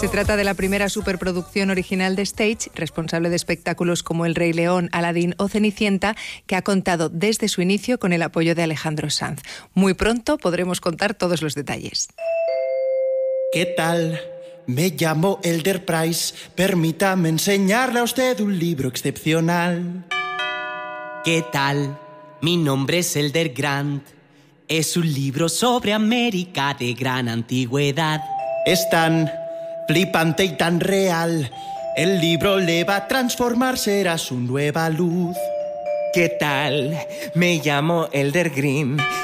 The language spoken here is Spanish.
Se trata de la primera superproducción original de Stage, responsable de espectáculos como El Rey León, Aladín o Cenicienta, que ha contado desde su inicio con el apoyo de Alejandro Sanz. Muy pronto podremos contar todos los detalles. ¿Qué tal? Me llamo Elder Price. Permítame enseñarle a usted un libro excepcional. ¿Qué tal? Mi nombre es Elder Grant. Es un libro sobre América de gran antigüedad. Es tan flipante y tan real. El libro le va a transformar, será su nueva luz. ¿Qué tal? Me llamo Elder Grimm